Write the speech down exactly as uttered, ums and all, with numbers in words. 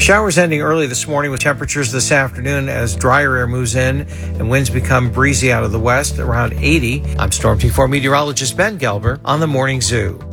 Showers ending early this morning with temperatures this afternoon as drier air moves in and winds become breezy out of the west around eighty. I'm Storm Team four meteorologist Ben Gelber on the Morning Zoo.